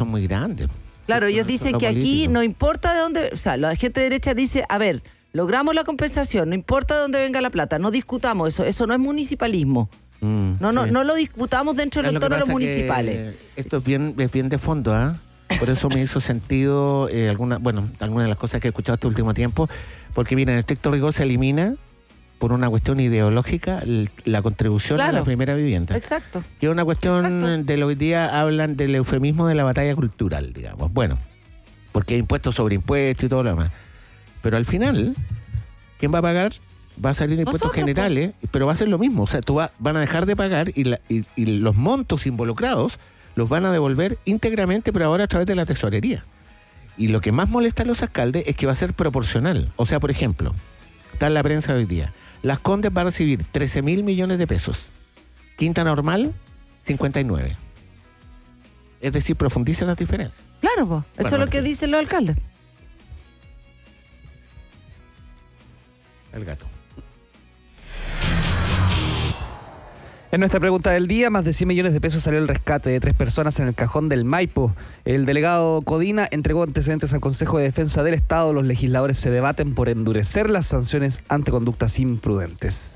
son muy grandes. Claro, ellos dicen que aquí no importa de dónde, o sea, la gente de derecha dice, a ver, logramos la compensación, no importa de dónde venga la plata, no discutamos eso no es municipalismo. No lo discutamos dentro del entorno de los municipales. Esto es bien de fondo, ¿ah? Por eso me hizo sentido algunas de las cosas que he escuchado este último tiempo, porque mira, en estricto rigor se elimina por una cuestión ideológica la contribución a la primera vivienda. Exacto. Que es una cuestión de lo que hoy día hablan del eufemismo de la batalla cultural, digamos. Bueno, porque hay impuestos sobre impuestos y todo lo demás. Pero al final, ¿quién va a pagar? Va a salir de impuestos generales, pero va a ser lo mismo. O sea, van a dejar de pagar y los montos involucrados los van a devolver íntegramente, pero ahora a través de la tesorería. Y lo que más molesta a los alcaldes es que va a ser proporcional. O sea, por ejemplo, está en la prensa hoy día, Las Condes va a recibir 13.000 millones de pesos. Quinta Normal, 59. Es decir, profundiza las diferencias. Claro, pues. Eso es lo que dicen los alcaldes. El gato. En nuestra pregunta del día, más de 100 millones de pesos salió el rescate de 3 personas en el cajón del Maipo. El delegado Codina entregó antecedentes al Consejo de Defensa del Estado. Los legisladores se debaten por endurecer las sanciones ante conductas imprudentes.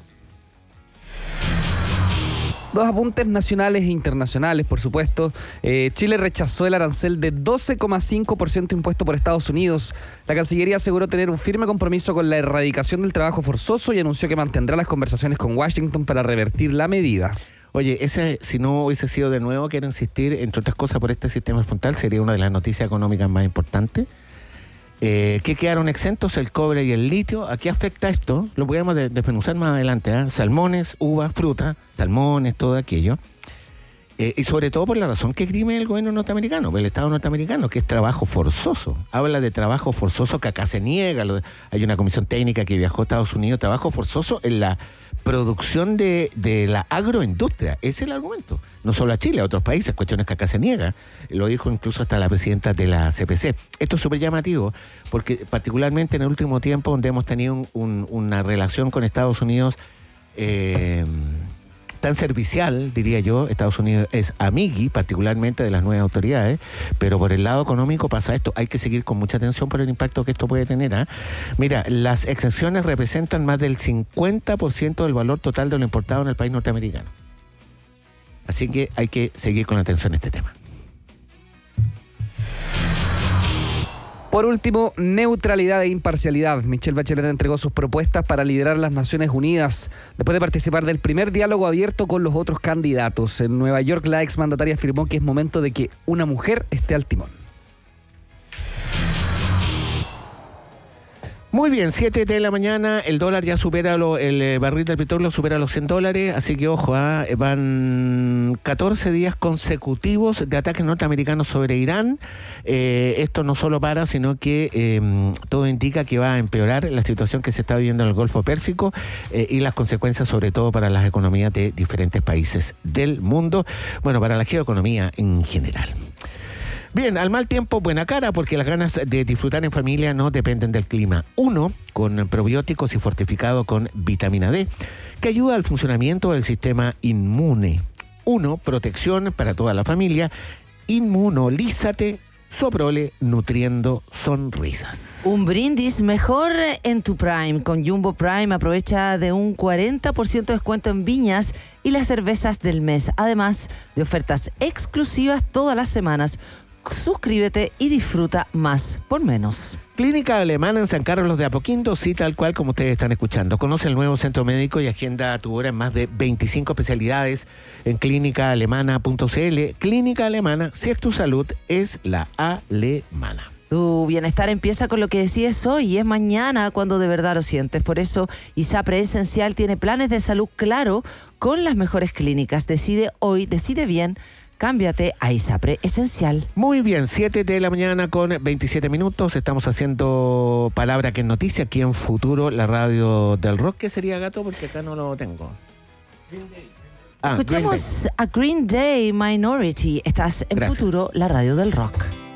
2 apuntes nacionales e internacionales, por supuesto. Chile rechazó el arancel de 12,5% impuesto por Estados Unidos. La Cancillería aseguró tener un firme compromiso con la erradicación del trabajo forzoso y anunció que mantendrá las conversaciones con Washington para revertir la medida. Oye, si no hubiese sido de nuevo, quiero insistir, entre otras cosas, por este sistema frontal, sería una de las noticias económicas más importantes. Que quedaron exentos el cobre y el litio. ¿A qué afecta esto? Lo podemos desmenuzar más adelante, ¿eh? Salmones, uvas, fruta, salmones, todo aquello. Y sobre todo por la razón que esgrime el gobierno norteamericano, el Estado norteamericano, que es trabajo forzoso. Habla de trabajo forzoso que acá se niega. Hay una comisión técnica que viajó a Estados Unidos, trabajo forzoso en la producción de la agroindustria. Ese es el argumento. No solo a Chile, a otros países, cuestiones que acá se niega. Lo dijo incluso hasta la presidenta de la CPC. Esto es súper llamativo, porque particularmente en el último tiempo, donde hemos tenido una relación con Estados Unidos tan servicial, diría yo. Estados Unidos es amigui, particularmente de las nuevas autoridades, pero por el lado económico pasa esto. Hay que seguir con mucha atención por el impacto que esto puede tener, ¿eh? Mira, las exenciones representan más del 50% del valor total de lo importado en el país norteamericano. Así que hay que seguir con atención a este tema. Por último, neutralidad e imparcialidad. Michelle Bachelet entregó sus propuestas para liderar las Naciones Unidas, después de participar del primer diálogo abierto con los otros candidatos. En Nueva York, la exmandataria afirmó que es momento de que una mujer esté al timón. Muy bien, 7 de la mañana, el dólar ya supera, el barril del petróleo supera los $100, así que ojo, van 14 días consecutivos de ataques norteamericanos sobre Irán. Esto no solo para, sino que todo indica que va a empeorar la situación que se está viviendo en el Golfo Pérsico y las consecuencias sobre todo para las economías de diferentes países del mundo, bueno, para la geoeconomía en general. Bien, al mal tiempo, buena cara, porque las ganas de disfrutar en familia no dependen del clima. 1, con probióticos y fortificado con vitamina D, que ayuda al funcionamiento del sistema inmune. 1, protección para toda la familia. Inmunolízate, Soprole, nutriendo sonrisas. Un brindis mejor en tu Prime. Con Jumbo Prime aprovecha de un 40% de descuento en viñas y las cervezas del mes. Además de ofertas exclusivas todas las semanas. Suscríbete y disfruta más por menos. Clínica Alemana en San Carlos de Apoquindo, sí, tal cual como ustedes están escuchando. Conoce el nuevo centro médico y agenda tu hora en más de 25 especialidades en clínicaalemana.cl. Clínica Alemana, si es tu salud, es la alemana. Tu bienestar empieza con lo que decides hoy y es mañana cuando de verdad lo sientes. Por eso, ISAPRE Esencial tiene planes de salud claro con las mejores clínicas. Decide hoy, decide bien. Cámbiate a ISAPRE Esencial. Muy bien, 7 de la mañana con 27 minutos. Estamos haciendo Palabra que es Noticia aquí en Futuro, la radio del rock. ¿Qué sería, Gato? Porque acá no lo tengo. Green Day. Escuchemos a Green Day, Minority. Estás en Futuro, la radio del rock.